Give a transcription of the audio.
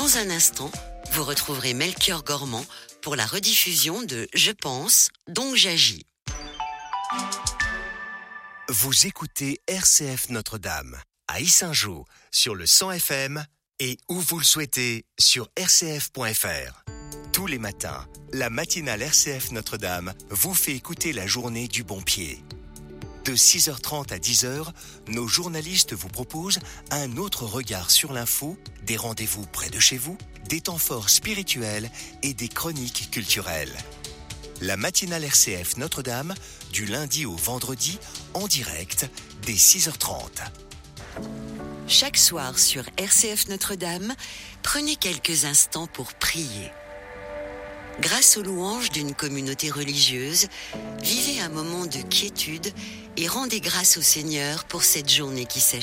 Dans un instant, vous retrouverez Melchior Gormand pour la rediffusion de Je pense, donc j'agis. Vous écoutez RCF Notre-Dame à Yssingeaux sur le 100 FM et où vous le souhaitez sur rcf.fr. Tous les matins, la matinale RCF Notre-Dame vous fait écouter la journée du bon pied. De 6h30 à 10h, nos journalistes vous proposent un autre regard sur l'info, des rendez-vous près de chez vous, des temps forts spirituels et des chroniques culturelles. La matinale RCF Notre-Dame, du lundi au vendredi, en direct, dès 6h30. Chaque soir sur RCF Notre-Dame, prenez quelques instants pour prier. Grâce aux louanges d'une communauté religieuse, vivez un moment de quiétude et rendez grâce au Seigneur pour cette journée qui s'achève.